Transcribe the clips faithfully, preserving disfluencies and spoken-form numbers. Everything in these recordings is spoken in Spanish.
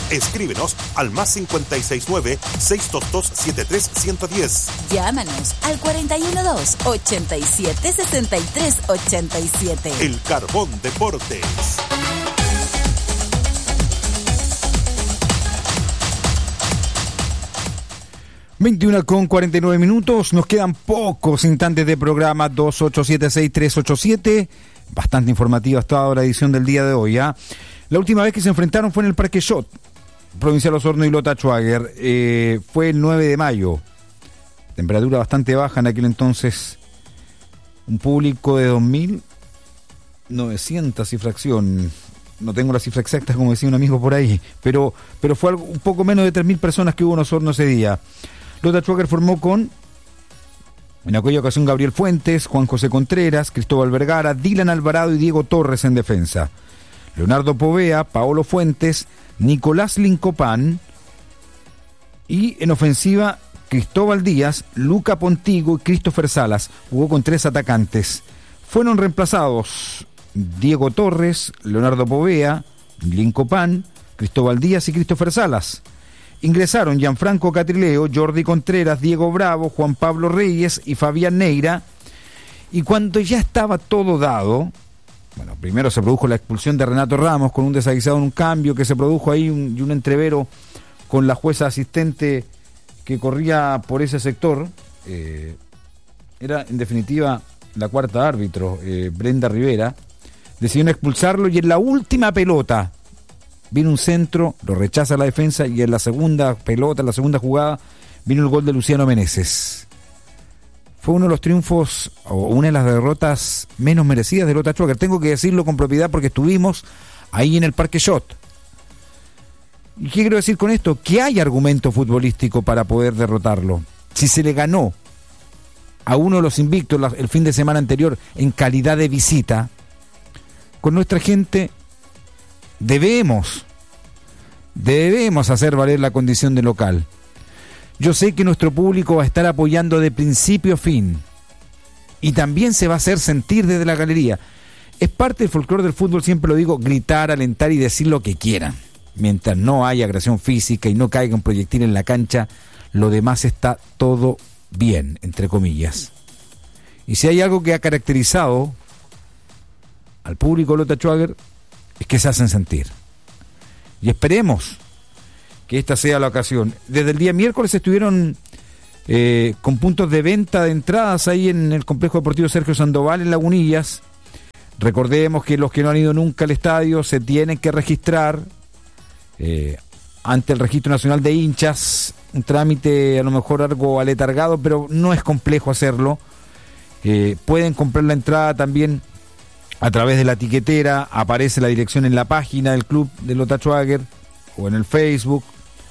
Escríbenos al más cinco seis nueve, seis dos dos, siete tres uno cero cero. Llámanos al cuatro uno dos, ocho siete, seis tres ocho siete. El Carbón Deportes. veintiuno con cuarenta y nueve minutos, nos quedan pocos instantes de programa. Dos ocho siete seis tres ocho siete, bastante informativa hasta ahora la edición del día de hoy, ¿eh? La última vez que se enfrentaron fue en el Parque Schott, Provincial Osorno y Lota Schwager, eh, fue el nueve de mayo, temperatura bastante baja en aquel entonces, un público de dos mil novecientas y fracción, no tengo la cifra exacta como decía un amigo por ahí, pero, pero fue algo, un poco menos de tres mil personas que hubo en Osorno ese día. Lota Schwager formó con, en aquella ocasión, Gabriel Fuentes, Juan José Contreras, Cristóbal Vergara, Dylan Alvarado y Diego Torres en defensa. Leonardo Povea, Paolo Fuentes, Nicolás Lincopán y en ofensiva Cristóbal Díaz, Luca Pontigo y Christopher Salas. Jugó con tres atacantes. Fueron reemplazados Diego Torres, Leonardo Povea, Lincopán, Cristóbal Díaz y Christopher Salas. Ingresaron Gianfranco Catrileo, Jordi Contreras, Diego Bravo, Juan Pablo Reyes y Fabián Neira. Y cuando ya estaba todo dado, bueno, primero se produjo la expulsión de Renato Ramos con un desaguisado en un cambio que se produjo ahí un, y un entrevero con la jueza asistente que corría por ese sector. Eh, era en definitiva la cuarta árbitro, eh, Brenda Rivera. Decidieron expulsarlo y en la última pelota viene un centro, lo rechaza la defensa y en la segunda pelota, en la segunda jugada, vino el gol de Luciano Meneses. Fue uno de los triunfos, o una de las derrotas menos merecidas de Lota Schwager. Tengo que decirlo con propiedad porque estuvimos ahí en el Parque Schott. ¿Y qué quiero decir con esto? Que hay argumento futbolístico para poder derrotarlo. Si se le ganó a uno de los invictos el fin de semana anterior en calidad de visita, con nuestra gente debemos, debemos hacer valer la condición de local. Yo sé que nuestro público va a estar apoyando de principio a fin y también se va a hacer sentir desde la galería. Es parte del folclore del fútbol, siempre lo digo, gritar, alentar y decir lo que quieran. Mientras no haya agresión física y no caiga un proyectil en la cancha, lo demás está todo bien, entre comillas. Y si hay algo que ha caracterizado al público Lota Schwager, es que se hacen sentir. Y esperemos que esta sea la ocasión. Desde el día miércoles estuvieron eh, con puntos de venta de entradas ahí en el Complejo Deportivo Sergio Sandoval en Lagunillas. Recordemos que los que no han ido nunca al estadio se tienen que registrar eh, ante el Registro Nacional de Hinchas. Un trámite a lo mejor algo aletargado, pero no es complejo hacerlo. Eh, pueden comprar la entrada también a través de la tiquetera, aparece la dirección en la página del club de Lota Schwager o en el Facebook.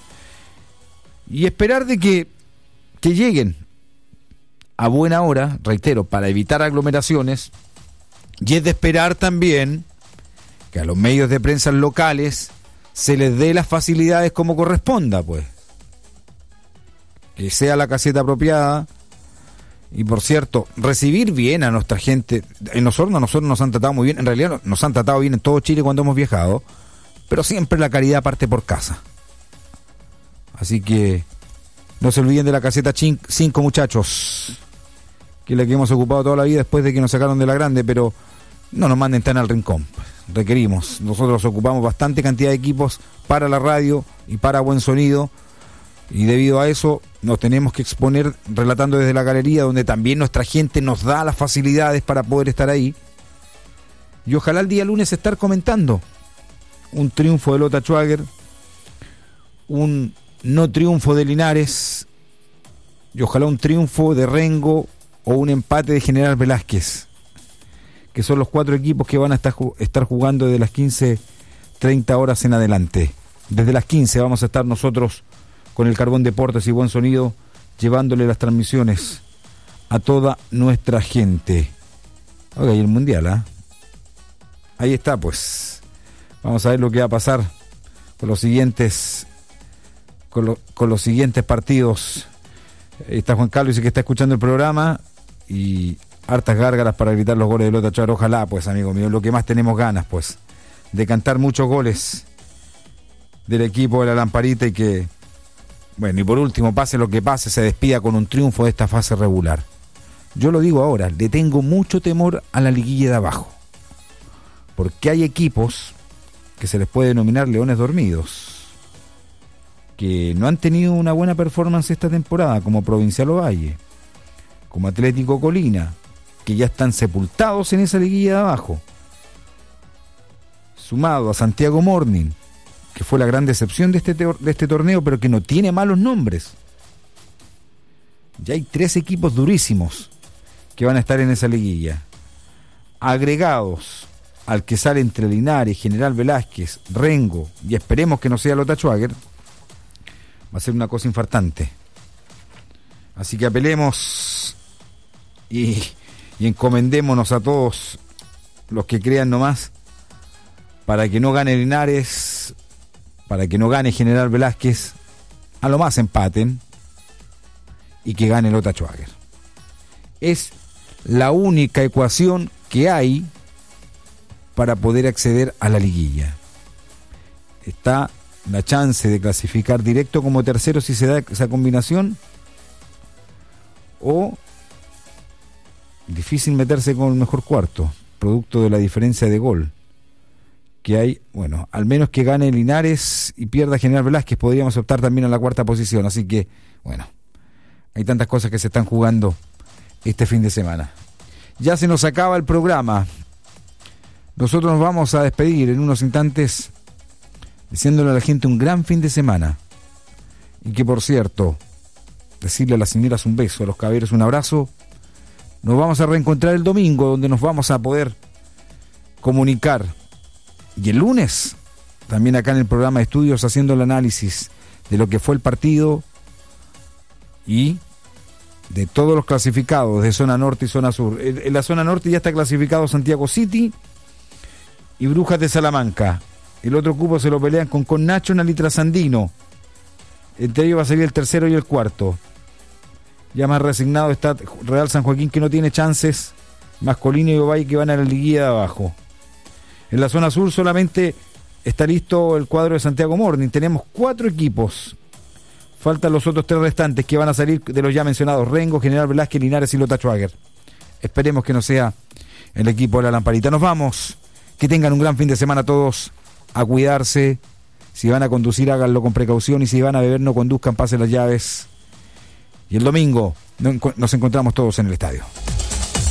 Y esperar de que, que lleguen a buena hora, reitero, para evitar aglomeraciones. Y es de esperar también que a los medios de prensa locales se les dé las facilidades como corresponda, pues. Que sea la caseta apropiada. Y por cierto, recibir bien a nuestra gente. En Osorno nosotros nos han tratado muy bien. En realidad nos han tratado bien en todo Chile cuando hemos viajado. Pero siempre la caridad parte por casa. Así que no se olviden de la caseta cinco, muchachos, que es la que hemos ocupado toda la vida después de que nos sacaron de la grande. Pero no nos manden tan al rincón. Requerimos. Nosotros ocupamos bastante cantidad de equipos para la radio y para buen sonido. Y debido a eso nos tenemos que exponer relatando desde la galería, donde también nuestra gente nos da las facilidades para poder estar ahí. Y ojalá el día lunes estar comentando un triunfo de Lota Schwager, un no triunfo de Linares, y ojalá un triunfo de Rengo o un empate de General Velázquez, que son los cuatro equipos que van a estar, estar jugando desde las quince treinta horas en adelante. Desde las quince vamos a estar nosotros con el Carbón Deportes y Buen Sonido, llevándole las transmisiones a toda nuestra gente. Oiga, y el Mundial, ¿ah? ¿eh? Ahí está, pues. Vamos a ver lo que va a pasar con los siguientes con, lo, con los siguientes partidos. Ahí está Juan Carlos, dice que está escuchando el programa, y hartas gárgaras para gritar los goles de Lota Schwager. Ojalá, pues, amigo mío, lo que más tenemos ganas, pues, de cantar muchos goles del equipo de la Lamparita y que, bueno, y por último, pase lo que pase, se despida con un triunfo de esta fase regular. Yo lo digo ahora, le tengo mucho temor a la liguilla de abajo, porque hay equipos que se les puede denominar leones dormidos, que no han tenido una buena performance esta temporada, como Provincial Ovalle, como Atlético Colina, que ya están sepultados en esa liguilla de abajo, sumado a Santiago Morning, que fue la gran decepción de este, de este torneo, pero que no tiene malos nombres. Ya hay tres equipos durísimos que van a estar en esa liguilla, agregados al que sale entre Linares, General Velázquez, Rengo, y esperemos que no sea Lota Schwager, va a ser una cosa infartante. Así que apelemos y, y encomendémonos a todos los que crean nomás, para que no gane Linares, para que no gane General Velázquez, a lo más empaten, y que gane Lota Schwager. Es la única ecuación que hay para poder acceder a la liguilla. Está la chance de clasificar directo como tercero si se da esa combinación, o difícil meterse con el mejor cuarto, producto de la diferencia de gol que hay. Bueno, al menos que gane Linares y pierda General Velázquez, podríamos optar también a la cuarta posición. Así que, bueno, hay tantas cosas que se están jugando este fin de semana. Ya se nos acaba el programa. Nosotros nos vamos a despedir en unos instantes diciéndole a la gente un gran fin de semana. Y que, por cierto, decirle a las señoras un beso, a los caballeros un abrazo. Nos vamos a reencontrar el domingo, donde nos vamos a poder comunicar. Y el lunes, también acá en el programa de estudios, haciendo el análisis de lo que fue el partido y de todos los clasificados de zona norte y zona sur. En, en la zona norte ya está clasificado Santiago City y Brujas de Salamanca. El otro cupo se lo pelean con, con National y Trasandino. Entre ellos va a salir el tercero y el cuarto. Ya más resignado está Real San Joaquín, que no tiene chances, Mascolino y Ovalle, que van a la liguilla de abajo. En la zona sur solamente está listo el cuadro de Santiago Morning. Tenemos cuatro equipos. Faltan los otros tres restantes que van a salir de los ya mencionados: Rengo, General Velázquez, Linares y Lota Schwager. Esperemos que no sea el equipo de la Lamparita. Nos vamos. Que tengan un gran fin de semana todos. A cuidarse. Si van a conducir, háganlo con precaución. Y si van a beber, no conduzcan, pasen las llaves. Y el domingo nos encontramos todos en el estadio.